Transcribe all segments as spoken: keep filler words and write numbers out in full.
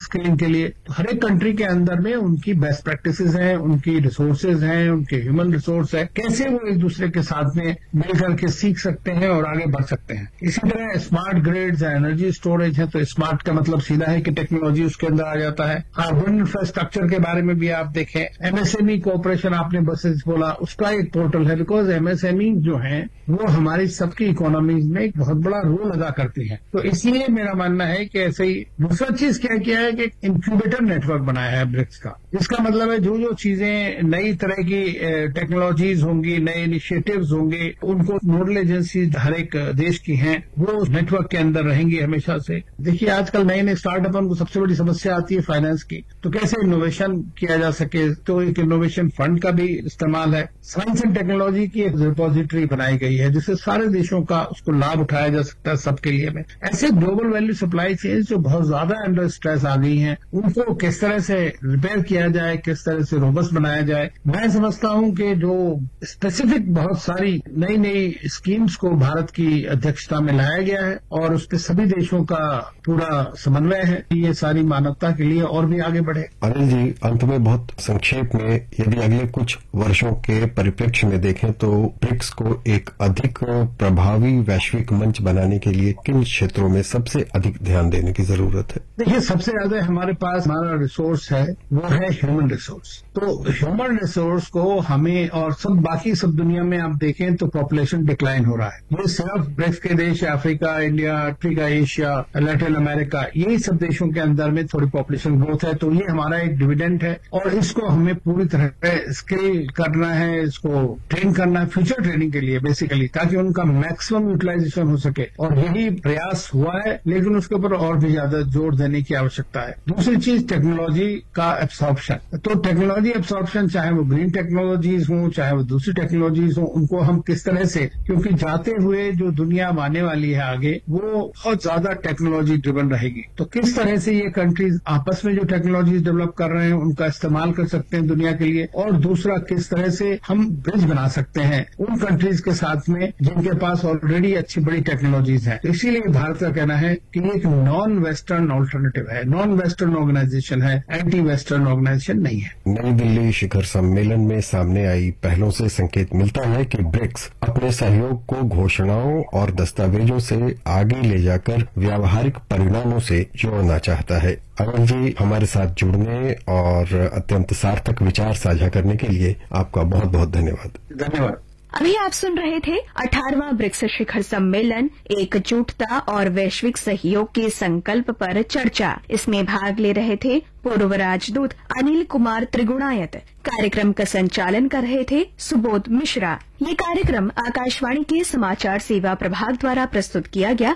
Skilling के लिए। हर एक कंट्री के अंदर में उनकी बेस्ट प्रैक्टिसेस हैं, उनकी रिसोर्सेज हैं, उनके ह्यूमन रिसोर्स है, कैसे वो एक दूसरे के साथ में मिल करके सीख सकते हैं और आगे बढ़ सकते हैं। इसी तरह स्मार्ट ग्रिड्स है, एनर्जी स्टोरेज है, तो स्मार्ट का मतलब सीधा है कि टेक्नोलॉजी उसके अंदर आ जाता है। अर्बन इंफ्रास्ट्रक्चर के बारे में भी आप देखें, एमएसएमई कोऑपरेशन आपने बस बोला, उसका एक पोर्टल है, बिकॉज एमएसएमई जो है वो हमारी सबकी इकोनॉमीज में एक बहुत बड़ा रोल अदा करती है। तो इसलिए मेरा मानना है कि ऐसे ही दूसरा चीज क्या किया है कि इंक्यूबेटर नेटवर्क बनाया है ब्रिक्स का। इसका मतलब है जो जो चीजें नई तरह की टेक्नोलॉजीज होंगी, नए इनिशिएटिव्स होंगे, उनको नोडल एजेंसी हर एक देश की हैं, वो नेटवर्क के अंदर रहेंगी हमेशा से। देखिए आजकल नए नए स्टार्टअप उनको सबसे बड़ी समस्या आती है फाइनेंस की, तो कैसे इनोवेशन किया जा सके, तो एक इनोवेशन फंड का भी इस्तेमाल है। साइंस एंड टेक्नोलॉजी की एक रिपोजिटरी बनाई गई है जिससे सारे देशों का उसको लाभ उठाया जा सकता है सबके लिए में। ऐसे ग्लोबल वैल्यू सप्लाई चेन जो बहुत ज्यादा अंडर स्ट्रेस आ गई हैं, उनको किस तरह से रिपेयर किया जाए, किस तरह से रोबस्ट बनाया जाए। मैं समझता हूं कि जो स्पेसिफिक बहुत सारी नई नई स्कीम्स को भारत की अध्यक्षता में लाया गया है और उस पर सभी देशों का पूरा समन्वय है, ये सारी मानवता के लिए और भी आगे बढ़े। अनिल जी, अंत में बहुत संक्षेप में यदि अगले कुछ वर्षों के परिप्रेक्ष्य में देखें तो ब्रिक्स को एक अधिक प्रभावी वैश्विक मंच बनाने के लिए किन क्षेत्रों में सबसे अधिक ध्यान देने की जरूरत है? देखिए सबसे ज्यादा हमारे पास हमारा रिसोर्स है वो है ह्यूमन रिसोर्स। तो ह्यूमन रिसोर्स को हमें, और सब बाकी सब दुनिया में आप देखें तो पॉपुलेशन डिक्लाइन हो रहा है। ये सिर्फ ब्रिक्स के देश Africa, India, Africa, Asia, Latin America, यही सब देशों के अंदर में थोड़ी पॉपुलेशन ग्रोथ है। तो ये हमारा एक डिविडेंड है और इसको हमें पूरी तरह स्किल करना है, इसको ट्रेन करना है फ्यूचर ट्रेनिंग के लिए बेसिकली, ताकि उनका मैक्सिमम यूटिलाइजेशन हो सके। और यही प्रयास हुआ है, लेकिन उसके ऊपर और भी ज्यादा जोर देने की आवश्यकता है। दूसरी चीज टेक्नोलॉजी का एब्सॉर्प्शन। तो टेक्नोलॉजी एब्सॉर्प्शन, चाहे वो ग्रीन टेक्नोलॉजीज हों, चाहे वो दूसरी टेक्नोलॉजीज हों, उनको हम किस तरह से, क्योंकि जाते हुए जो दुनिया आने वाली है आगे वो बहुत ज्यादा टेक्नोलॉजी ड्रिवन रहेगी। तो किस तरह से ये कंट्रीज आपस में जो टेक्नोलॉजीज डेवलप कर रहे हैं उनका इस्तेमाल कर सकते हैं दुनिया के लिए, और दूसरा किस तरह से हम ब्रिज बना सकते हैं उन कंट्रीज के साथ में जिनके पास ऑलरेडी अच्छी बड़ी टेक्नोलॉजीज हैं। तो इसीलिए भारत का कहना है कि ये एक नॉन वेस्टर्न ऑल्टरनेटिव है, नॉन वेस्टर्न ऑर्गेनाइजेशन है, एंटी वेस्टर्न ऑर्गेनाइजेशन नहीं है। नई दिल्ली शिखर सम्मेलन में सामने आई पहलों से संकेत मिलता है कि ब्रिक्स अपने सहयोग को घोषणाओं और दस्तावेजों से आगे ले जाकर व्यावहारिक परिणामों से जोड़ना चाहता है। अनिल जी, हमारे साथ जुड़ने और अत्यंत सार्थक विचार साझा करने के लिए आपका बहुत बहुत धन्यवाद। धन्यवाद। अभी आप सुन रहे थे अठारहवां ब्रिक्स शिखर सम्मेलन, एकजुटता और वैश्विक सहयोग के संकल्प पर चर्चा। इसमें भाग ले रहे थे पूर्व राजदूत अनिल कुमार त्रिगुणायत। कार्यक्रम का संचालन कर रहे थे सुबोध मिश्रा। ये कार्यक्रम आकाशवाणी के समाचार सेवा प्रभाग द्वारा प्रस्तुत किया गया।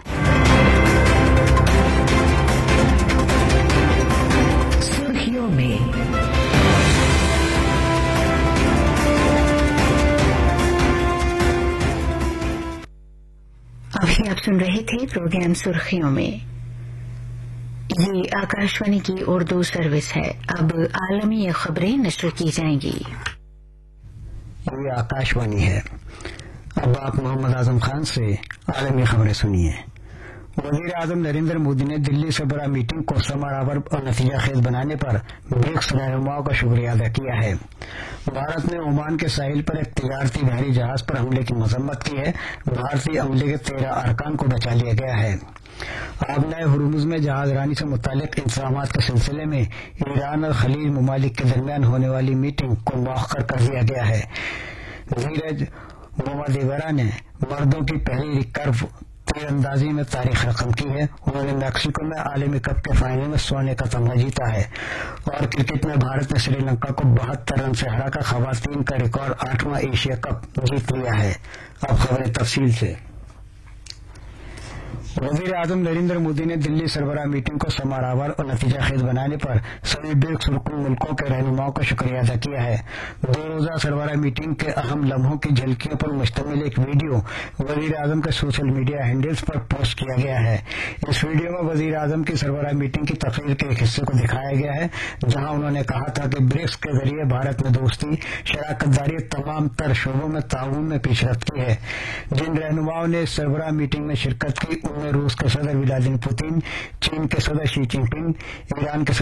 सुर्खियों में अभी आप सुन रहे थे प्रोग्राम सुर्खियों में। ये आकाशवाणी की उर्दू सर्विस है। अब आलमी खबरें नश्र की जाएंगी। ये आकाशवाणी है। अब आप मोहम्मद आजम खान से आलमी खबरें सुनिए। वजीर आजम नरेंद्र मोदी ने दिल्ली से बड़ा मीटिंग को समारावर और नतीजाखेज बनाने पर ब्रिक्स रहनुमाओं का शुक्रिया अदा किया है। भारत ने ओमान के साहिल पर एक तिजारती बहरी जहाज पर हमले की मजम्मत की है। भारतीय अमले के तेरह अरकान को बचा लिया गया है। आबनाए हुर्मुज में जहाज रानी से मुतालिक इंतजामात के सिलसिले में ईरान और खलीज ममालिक के दरमियान होने वाली मीटिंग को मौखर कर दिया गया है। नीरज मोमादेवरा ने मर्दों की पहली रिकर्व तीरंदाजी में तारीख रकम की है। उन्होंने मैक्सिको में आलमी कप के फाइनल में सोने का तमगा जीता है। और क्रिकेट में भारत ने श्रीलंका को बहत्तर रन से हराकर खवातीन का रिकॉर्ड आठवां एशिया कप जीत लिया है। अब खबरें तफसील से। वजीर आजम नरेंद्र मोदी ने दिल्ली सरबराह मीटिंग को समारावर और नतीजाखेज बनाने पर सभी ब्रिक्स रुकन मुल्कों के रहनुमाओं का शुक्रिया अदा किया है। दो रोजा सरबराह मीटिंग के अहम लम्हों की झलकियों पर मुश्तमिल एक वीडियो वजीर आजम के सोशल मीडिया हैंडल्स पर पोस्ट किया गया है। इस वीडियो में वजीर आजम की सरबराह मीटिंग की तकरीर के एक हिस्से को दिखाया गया है, जहां उन्होंने कहा था कि ब्रिक्स के जरिए भारत में दोस्ती, शराकतदारी, तमाम तर शोबों में ताउन में पेशरफ्त की है। जिन रहनुमाओं ने इस सरबराह मीटिंग में शिरकत की उनमें रूस के सदर व्लादिमीर पुतिन, चीन के सदर शी जिनपिंग, ईरान के